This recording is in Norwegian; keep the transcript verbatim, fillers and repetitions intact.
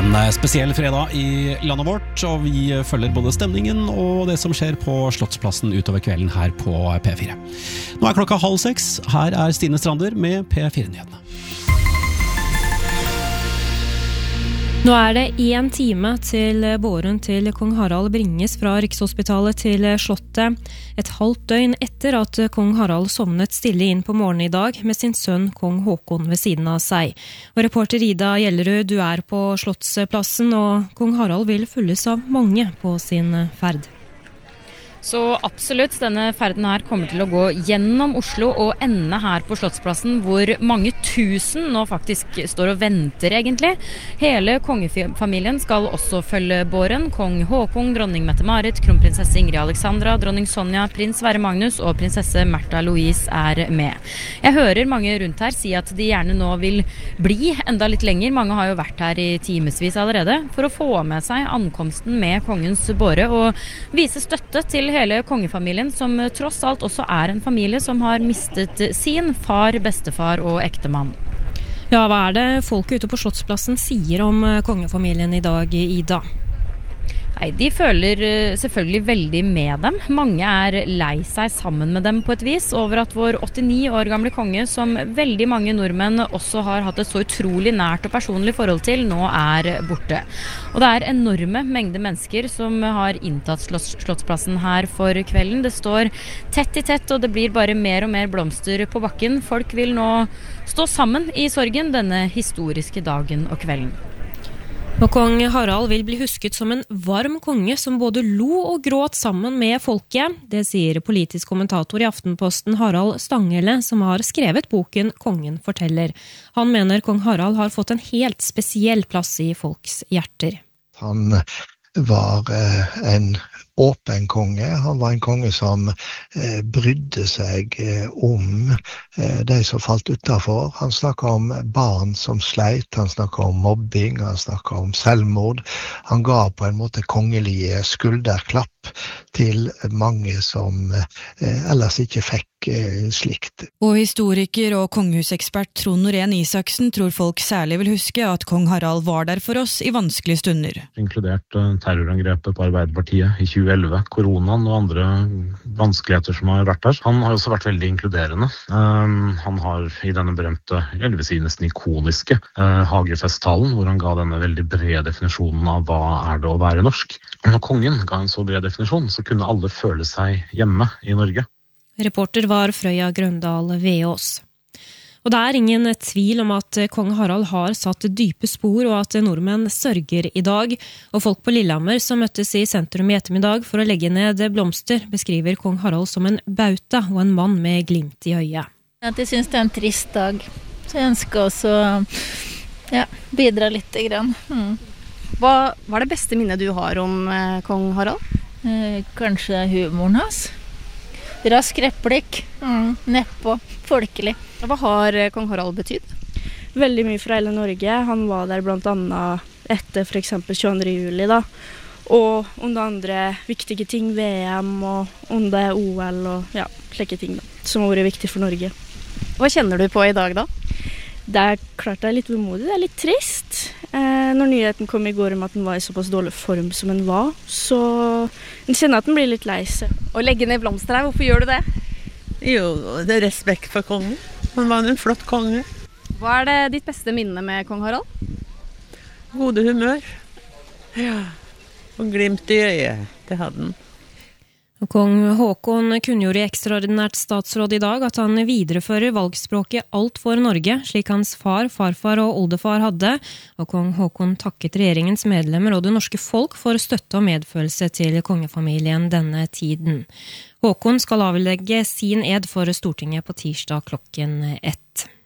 En spesiell fredag i landet vårt, og vi følger både stemningen og det som skjer på Slottsplassen utover kvelden her på P fire. Nå er klokka halv seks, her er Stine Strander med P fire-nyhetene. Nå er det en time til båren til kong Harald bringes fra Rikshospitalet til Slottet, et halvt døgn etter at kong Harald sovnet stille inn på morgenen i dag med sin sønn kong Håkon ved siden av seg. Og reporter Ida Gjellerud, du er på Slottsplassen, og kong Harald vil følges av mange på sin ferd. Så absolutt, denne ferden her kommer til å gå gjennom Oslo og ende her på Slottsplassen, hvor mange tusen nå faktisk står og venter egentlig. Hele kongefamilien skal også følge båren. Kong Håkon, dronning Mette-Marit, kronprinsesse Ingrid Alexandra, dronning Sonja, prins Sverre Magnus og prinsesse Märtha Louise er med. Jeg hører mange rundt her si at de gjerne nå vil bli enda litt lenger. Mange har jo vært her i timesvis allerede for å få med seg ankomsten med kongens båre og vise støtte til hele kongefamilien, som tross alt også er en familie som har mistet sin far, bestefar og ektemann. Ja, hva er det folk ute på Slottsplassen sier om kongefamilien i dag, Ida? Nei, de føler selvfølgelig veldig med dem. Mange er lei seg sammen med dem på et vis over at vår åttini år gamle konge, som veldig mange nordmenn også har hatt et så utrolig nært og personlig forhold til, nå er borte. Og det er enorme mengder mennesker som har inntatt Slottsplassen her for kvelden. Det står tett i tett, og det blir bare mer og mer blomster på bakken. Folk vil nå stå sammen i sorgen denne historiske dagen og kvelden. Og kong Harald vil bli husket som en varm konge som både lo og gråt sammen med folket. Det sier politisk kommentator i Aftenposten Harald Stanghelle, som har skrevet boken Kongen forteller. Han mener kong Harald har fått en helt spesiell plass i folks hjerter. Han var en åpen konge. Han var en konge som eh, brydde seg eh, om eh, de som falt utenfor. Han snakket om barn som sleit, han snakket om mobbing, han snakket om selvmord. Han ga på en måte kongelige skulderklapp til mange som eh, ellers ikke fikk eh, slikt. Og historiker og kongehusekspert Trond Norén Isaksen tror folk særlig vil huske at kong Harald var der for oss i vanskelige stunder. Inkludert terrorangrepet på Arbeiderpartiet i tjue elleve, koronaen og andre vanskeligheter som har vært der. Han har også vært veldig inkluderende. Um, han har i denne berømte, jeg vil si nesten ikoniske, uh, Hagefesttalen, hvor han ga denne veldig brede definisjonen av hva er det å være norsk. Og når kongen ga en så bred definisjon, så kunne alle føle seg hjemme i Norge. Reporter var Frøya Grøndal Veås. Og det er ingen tvil om at kong Harald har satt dype spor og at nordmenn sørger i dag. Og folk på Lillehammer som møttes i sentrum i ettermiddag for å legge ned blomster, beskriver kong Harald som en bauta og en mann med glimt i øyet. Jeg synes det er en trist dag, så jeg ønsker også ja, bidra litt grann. Mm. Hva var det beste minnet du har om eh, kong Harald? Eh, kanskje humoren hans. Rask replikk, mm, neppå, folkelig. Hva har kong Harald betydd? Veldig mye for hele Norge. Han var der blant annet etter for eksempel tjueandre juli da. Og om det andre viktige ting, V M og om det er O L og ja, slike ting da, som har vært viktig for Norge. Hva kjenner du på i dag da? Det er klart det er litt vemodig, det er litt trist. Eh, når nyheten kom i går om at den var i såpass dårlig form som den var, så jeg kjenner at den blir litt lei seg. Å legge ned blomster her, hvorfor gjør du det? Jo, det er respekt for kongen. Han var en flott konge. Hva er det ditt beste minne med kong Harald? Gode humør. Ja, og glimt i øyet, det hadde han. Og kong Håkon kunngjorde i ekstraordinært statsråd i dag at han viderefører valgspråket Alt for Norge, slik hans far, farfar og oldefar hadde. Og kong Håkon takket regjeringens medlemmer og det norske folk for støtte og medfølelse til kongefamilien denne tiden. Håkon skal avlegge sin ed for Stortinget på tirsdag klokken ett.